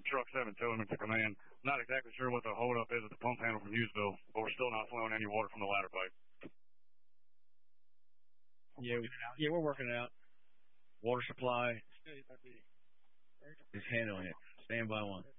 Truck 7 telling me to command. Not exactly sure what the holdup is at the pump handle from Hughesville, but we're still not flowing any water from the ladder pipe. Yeah, we're working it out. Water supply is handling it. Stand by one.